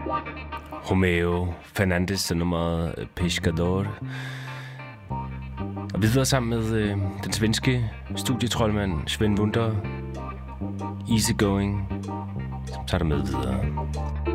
Romeo Fernandes og nummeret Pescador. Og videre sammen med den svenske studietroldmand Sven Wunder, Easygoing, som tager dig med videre.